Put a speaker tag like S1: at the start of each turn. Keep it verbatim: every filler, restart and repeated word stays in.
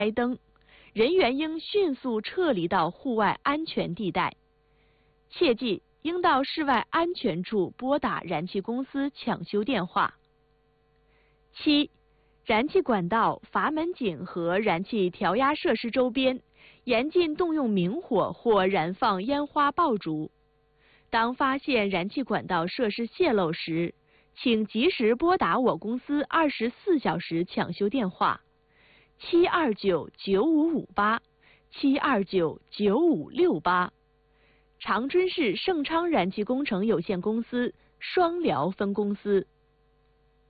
S1: 开灯，人员应迅速撤离到户外安全地带。切记，应到室外安全处拨打燃气公司抢修电话。七、燃气管道、阀门井和燃气调压设施周边，严禁动用明火或燃放烟花爆竹。当发现燃气管道设施泄漏时，请及时拨打我公司二十四小时抢修电话：七二九九五五八、七二九九五六八。长春市盛昌燃气工程有限公司双辽分公司。